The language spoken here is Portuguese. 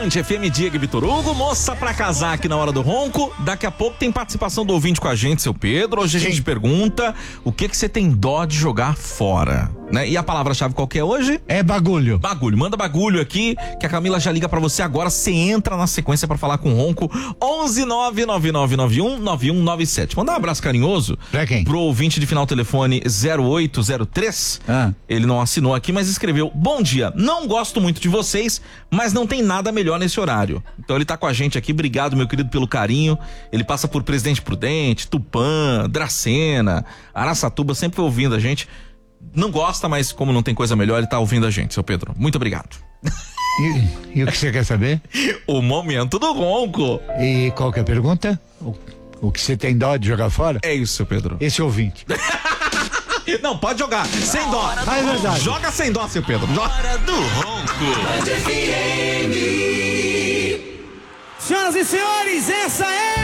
Band FM, Diego e Vitor Hugo, moça pra casar aqui na hora do ronco. Daqui a pouco tem participação do ouvinte com a gente, seu Pedro. Hoje a gente pergunta o que você tem dó de jogar fora, né? E a palavra-chave qual que é hoje? É bagulho. Bagulho, manda bagulho aqui que a Camila já liga pra você agora. Você entra na sequência pra falar com o ronco. 11999919197. Mandar um abraço carinhoso pra quem? Pro ouvinte de final telefone 0803. Ele não assinou aqui, mas escreveu: bom dia, não gosto muito de vocês, mas não tem nada melhor nesse horário. Então ele tá com a gente aqui, obrigado meu querido pelo carinho. Ele passa por Presidente Prudente, Tupã, Dracena, Araçatuba, sempre ouvindo a gente. Não gosta, mas como não tem coisa melhor, ele tá ouvindo a gente, seu Pedro. Muito obrigado. E o que você quer saber? O momento do ronco. E qual que é a pergunta? O que você tem dó de jogar fora? É isso, seu Pedro. Esse ouvinte. Não, pode jogar, sem dó. É verdade. Joga sem dó, seu Pedro. Hora do ronco. Senhoras e senhores, essa é